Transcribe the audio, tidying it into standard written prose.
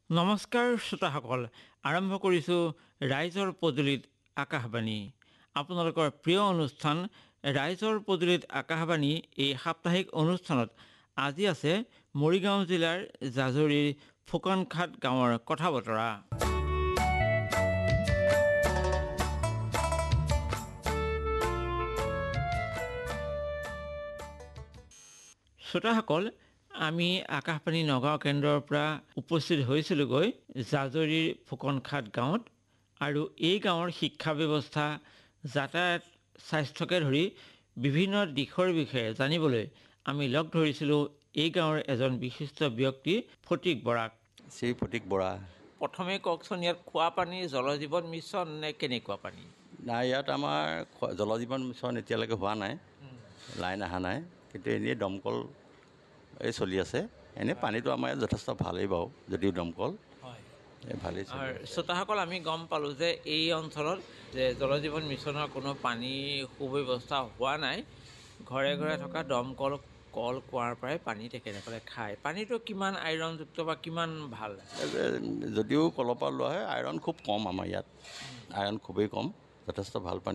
নমস্কাৰ শ্ৰোতাসকল, আৰম্ভ কৰিছোঁ ৰাইজৰ পদূলিত আকাশবাণী। আপোনালোকৰ প্ৰিয় অনুষ্ঠান ৰাইজৰ পদূলিত আকাশবাণী এই সাপ্তাহিক অনুষ্ঠানত আজি আছে মৰিগাঁও জিলাৰ জাজৰিৰ ফুকনখাট গাঁৱৰ কথা বতৰা। শ্ৰোতাসকল, আমি আকাশবাণী নগাঁও কেন্দ্ৰৰ পৰা উপস্থিত হৈছিলোঁগৈ জাজৰিৰ ফুকনখাট গাঁৱত। আৰু এই গাঁৱৰ শিক্ষা ব্যৱস্থা, যাতায়াত, স্বাস্থ্যকে ধৰি বিভিন্ন দিশৰ বিষয়ে জানিবলৈ আমি লগ ধৰিছিলোঁ এই গাঁৱৰ এজন বিশিষ্ট ব্যক্তি ফটিক বৰাক। শ্ৰী ফটিক বৰা। প্ৰথমে কওকচোন, ইয়াত খোৱা পানী জল জীৱন মিছন নে কেনেকুৱা পানী? নাই, ইয়াত আমাৰ জল জীৱন মিছন এতিয়ালৈকে হোৱা নাই, লাইন অহা নাই, কিন্তু এনেই দমকল চলি আছে। এনেই পানীটো আমাৰ ইয়াত যথেষ্ট ভালেই বাৰু, যদিও দমকল ভালেই চলি আছে। শ্ৰোতাসকল, আমি গম পালোঁ যে এই অঞ্চলত যে জল জীৱন মিছনৰ কোনো পানীৰ সুব্যৱস্থা হোৱা নাই। ঘৰে ঘৰে থকা দমকল, কল, কুঁৱাৰ পৰাই পানী তেখেতসকলে খায়। পানীটো কিমান আইৰণযুক্ত বা কিমান ভাল? যদিও কলৰ পৰা লোৱা হয়, আইৰণ খুব কম আমাৰ ইয়াত, আইৰণ খুবেই কম, যথেষ্ট ভাল পানী